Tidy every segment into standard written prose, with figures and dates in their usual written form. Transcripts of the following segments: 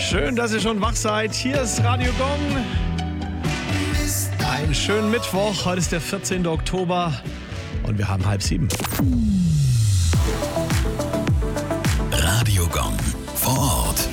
Schön, dass ihr schon wach seid. Hier ist Radio Gong. Einen schönen Mittwoch. Heute ist der 14. Oktober und wir haben 6:30. Radio Gong vor Ort.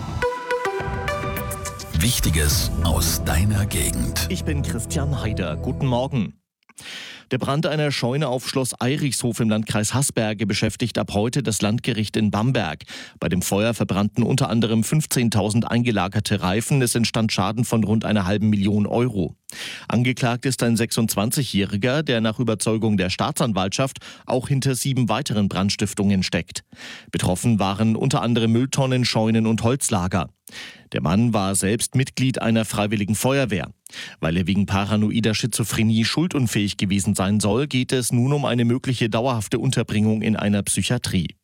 Wichtiges aus deiner Gegend. Ich bin Christian Heider. Guten Morgen. Der Brand einer Scheune auf Schloss Eirichshof im Landkreis Haßberge beschäftigt ab heute das Landgericht in Bamberg. Bei dem Feuer verbrannten unter anderem 15.000 eingelagerte Reifen. Es entstand Schaden von rund 500.000 Euro. Angeklagt ist ein 26-Jähriger, der nach Überzeugung der Staatsanwaltschaft auch hinter 7 weiteren Brandstiftungen steckt. Betroffen waren unter anderem Mülltonnen, Scheunen und Holzlager. Der Mann war selbst Mitglied einer freiwilligen Feuerwehr. Weil er wegen paranoider Schizophrenie schuldunfähig gewesen sein soll, geht es nun um eine mögliche dauerhafte Unterbringung in einer Psychiatrie.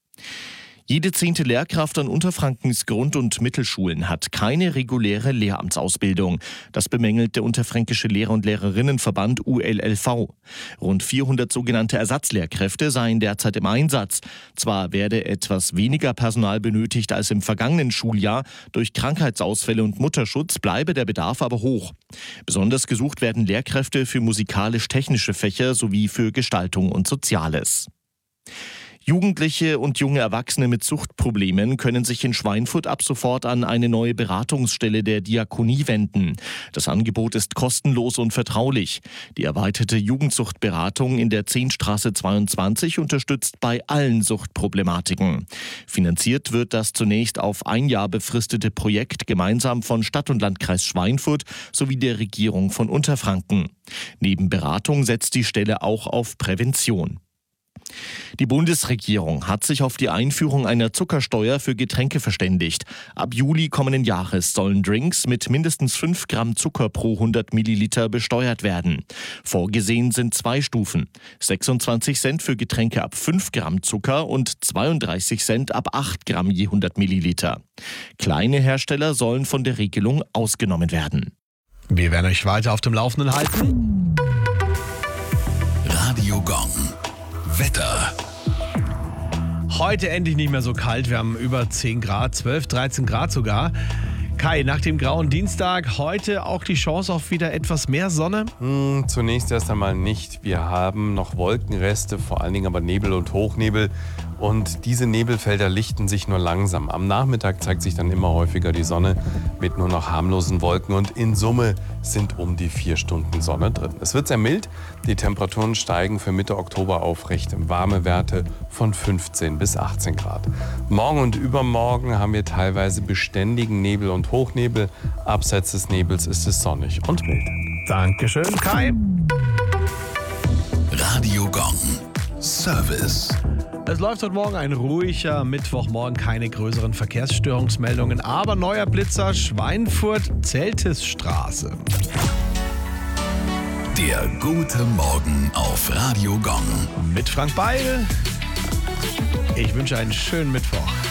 Jede 10. Lehrkraft an Unterfrankens Grund- und Mittelschulen hat keine reguläre Lehramtsausbildung. Das bemängelt der Unterfränkische Lehrer- und Lehrerinnenverband ULLV. Rund 400 sogenannte Ersatzlehrkräfte seien derzeit im Einsatz. Zwar werde etwas weniger Personal benötigt als im vergangenen Schuljahr, durch Krankheitsausfälle und Mutterschutz bleibe der Bedarf aber hoch. Besonders gesucht werden Lehrkräfte für musikalisch-technische Fächer sowie für Gestaltung und Soziales. Jugendliche und junge Erwachsene mit Suchtproblemen können sich in Schweinfurt ab sofort an eine neue Beratungsstelle der Diakonie wenden. Das Angebot ist kostenlos und vertraulich. Die erweiterte Jugendsuchtberatung in der 10. 22 unterstützt bei allen Suchtproblematiken. Finanziert wird das zunächst auf ein Jahr befristete Projekt gemeinsam von Stadt und Landkreis Schweinfurt sowie der Regierung von Unterfranken. Neben Beratung setzt die Stelle auch auf Prävention. Die Bundesregierung hat sich auf die Einführung einer Zuckersteuer für Getränke verständigt. Ab Juli kommenden Jahres sollen Drinks mit mindestens 5 Gramm Zucker pro 100 Milliliter besteuert werden. Vorgesehen sind 2 Stufen. 26 Cent für Getränke ab 5 Gramm Zucker und 32 Cent ab 8 Gramm je 100 Milliliter. Kleine Hersteller sollen von der Regelung ausgenommen werden. Wir werden euch weiter auf dem Laufenden halten. Radio Gong. Wetter. Heute endlich nicht mehr so kalt. Wir haben über 10 Grad, 12, 13 Grad sogar. Kai, nach dem grauen Dienstag heute auch die Chance auf wieder etwas mehr Sonne? Zunächst erst einmal nicht. Wir haben noch Wolkenreste, vor allen Dingen aber Nebel und Hochnebel. Und diese Nebelfelder lichten sich nur langsam. Am Nachmittag zeigt sich dann immer häufiger die Sonne mit nur noch harmlosen Wolken. Und in Summe sind um die 4 Stunden Sonne drin. Es wird sehr mild. Die Temperaturen steigen für Mitte Oktober auf recht warme Werte von 15 bis 18 Grad. Morgen und übermorgen haben wir teilweise beständigen Nebel und Hochnebel. Abseits des Nebels ist es sonnig und mild. Dankeschön, Kai. Radio Gong. Service. Es läuft heute Morgen ein ruhiger Mittwochmorgen, keine größeren Verkehrsstörungsmeldungen, aber neuer Blitzer, Schweinfurt-Zeltisstraße. Der gute Morgen auf Radio Gong. Mit Frank Beil. Ich wünsche einen schönen Mittwoch.